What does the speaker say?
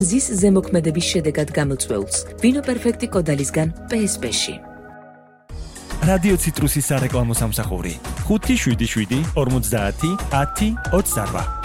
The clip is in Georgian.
ზის ზემოქმედების შედეგად გამოწვეულს. ვინო პერფექტი კოდალისგან PSP-ში. რადიო ციტრუსის სარეკლამო სამსახური 577 50 10 28